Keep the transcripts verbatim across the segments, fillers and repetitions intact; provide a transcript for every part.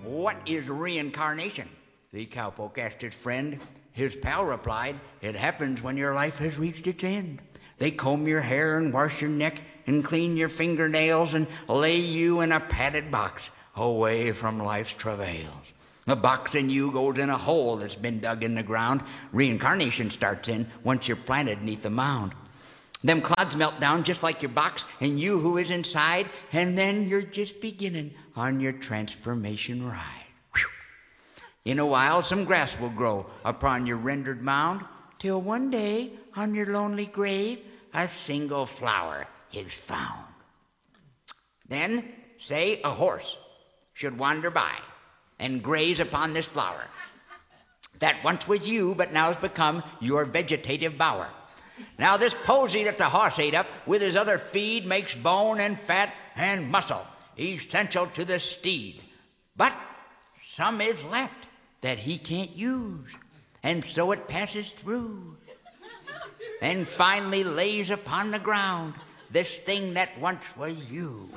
what is reincarnation? The cowpoke asked his friend. His pal replied, it happens when your life has reached its end. They comb your hair and wash your neck and clean your fingernails and lay you in a padded box away from life's travails. A box in you goes in a hole that's been dug in the ground. Reincarnation starts in once you're planted neath the mound. Them clods melt down just like your box and you who is inside, and then you're just beginning on your transformation ride. Whew. In a while, some grass will grow upon your rendered mound, till one day on your lonely grave, a single flower is found. Then, say a horse should wander by and graze upon this flower that once was you, but now has become your vegetative bower. Now this posy that the horse ate up with his other feed makes bone and fat and muscle essential to the steed. But some is left that he can't use, and so it passes through and finally lays upon the ground this thing that once was you.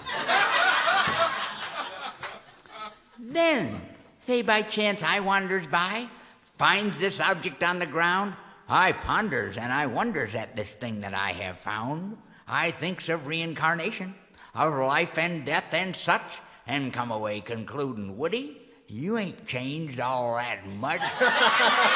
Then, say by chance I wanders by, finds this object on the ground, I ponders and I wonders at this thing that I have found. I thinks of reincarnation, of life and death and such, and come away concluding, Woody, you ain't changed all that much.